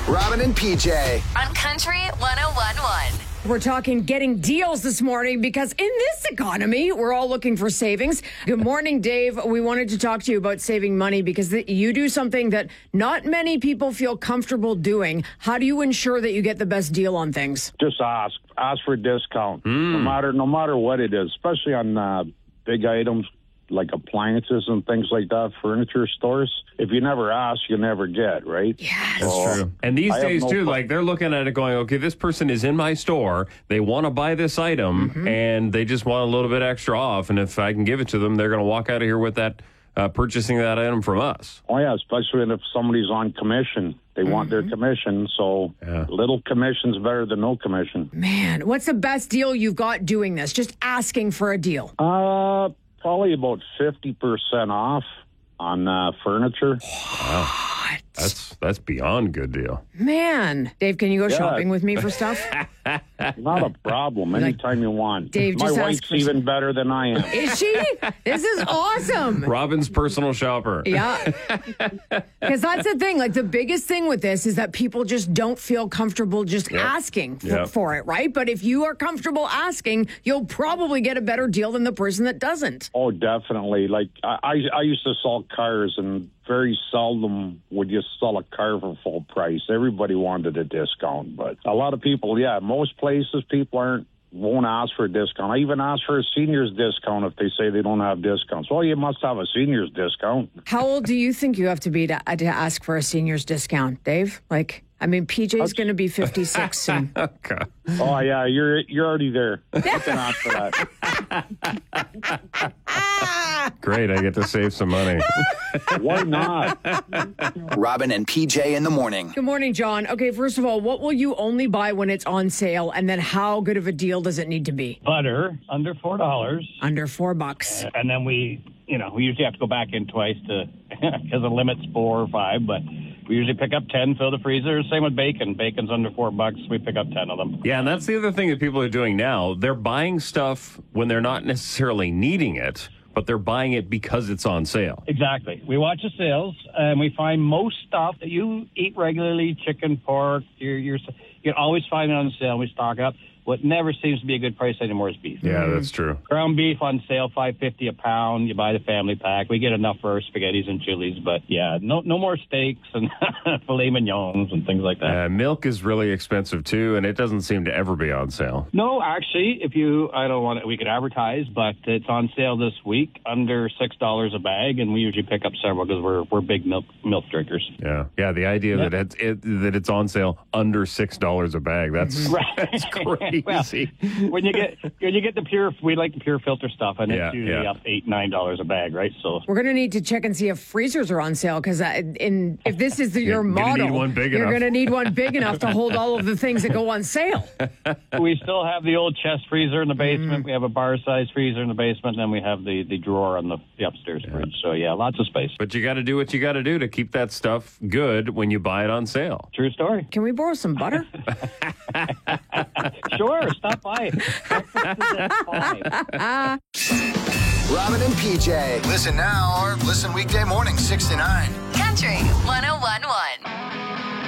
Robin and PJ. On Country 101.1. We're talking getting deals this morning because in this economy, we're all looking for savings. Good morning, Dave. We wanted to talk to you about saving money because you do something that not many people feel comfortable doing. How do you ensure that you get the best deal on things? Just ask for a discount, no matter what it is, especially on big items like appliances and things like that, furniture stores. If you never ask, you never get, right? Yes. That's true. And these days, too, like they're looking at it going, okay, this person is in my store. They want to buy this item, and they just want a little bit extra off. And if I can give it to them, they're going to walk out of here with that, purchasing that item from us. Oh, yeah, especially if somebody's on commission. They want their commission, so little commission's better than no commission. Man, what's the best deal you've got doing this? Just asking for a deal. Probably about 50% off on furniture. Wow. That's beyond good deal. Man. Dave, can you go shopping with me for stuff? Not a problem. Anytime you want. Dave, my just wife's even better than I am. Is she? This is awesome. Robin's personal shopper. Yeah. Because that's the thing. Like, the biggest thing with this is that people just don't feel comfortable just asking for it, right? But if you are comfortable asking, you'll probably get a better deal than the person that doesn't. Oh, definitely. Like, I used to sell cars, and very seldom would you sell a car for full price. Everybody wanted a discount, but a lot of people, most places people won't ask for a discount. I even ask for a senior's discount if they say they don't have discounts. Well, you must have a senior's discount. How old do you think you have to be to ask for a senior's discount, Dave? PJ's going to be 56 soon. Okay. Oh, yeah, you're already there. You can ask for that. Great, I get to save some money. Why not? Robin and PJ in the morning. Good morning, John. Okay, first of all, what will you only buy when it's on sale? And then how good of a deal does it need to be? Butter, under $4. Under $4. And then we usually have to go back in twice because the limit's 4 or 5, but we usually pick up 10, fill the freezer. Same with bacon. Bacon's under $4. We pick up 10 of them. Yeah, and that's the other thing that people are doing now. They're buying stuff when they're not necessarily needing it, but they're buying it because it's on sale. Exactly. We watch the sales, and we find most stuff that you eat regularly, chicken, pork, you can always find it on sale. We stock up. What never seems to be a good price anymore is beef. Yeah, that's true. Ground beef on sale, $5.50 a pound. You buy the family pack. We get enough for our spaghettis and chilies, but no more steaks and filet mignons and things like that. Milk is really expensive too, and it doesn't seem to ever be on sale. No, actually, we could advertise, but it's on sale this week, under $6 a bag, and we usually pick up several because we're big milk drinkers. Yeah. The idea that it's on sale under $6 a bag, that's crazy. Well, when you get the pure, we like the pure filter stuff, and it's usually up $8-9 a bag, right? So we're going to need to check and see if freezers are on sale, because if this is your model, you're going to need one big enough to hold all of the things that go on sale. We still have the old chest freezer in the basement. We have a bar-sized freezer in the basement, and then we have the drawer on the upstairs fridge. So lots of space. But you got to do what you got to do to keep that stuff good when you buy it on sale. True story. Can we borrow some butter? Sure, stop by. Robin and PJ. Listen now or listen weekday morning 6 to 9. Country 101.1.